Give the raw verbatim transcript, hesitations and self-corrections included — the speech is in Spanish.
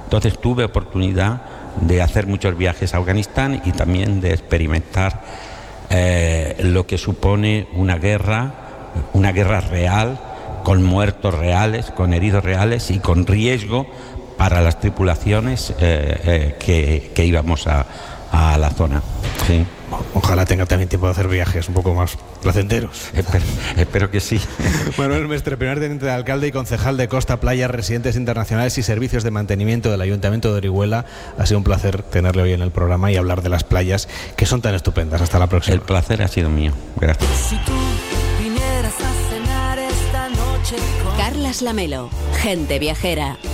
Entonces tuve oportunidad de hacer muchos viajes a Afganistán y también de experimentar eh, lo que supone una guerra, una guerra real, con muertos reales, con heridos reales y con riesgo para las tripulaciones eh, eh, que, que íbamos a, a la zona. Sí. Ojalá tenga también tiempo de hacer viajes un poco más placenteros. Espero, espero que sí. Manuel Mestre, primer teniente de alcalde y concejal de Costa, Playas, Residentes Internacionales y Servicios de Mantenimiento del Ayuntamiento de Orihuela. Ha sido un placer tenerle hoy en el programa y hablar de las playas que son tan estupendas. Hasta la próxima. El placer ha sido mío. Gracias. Si tú vinieras a cenar esta noche con... Carlas Lamelo, Gente Viajera.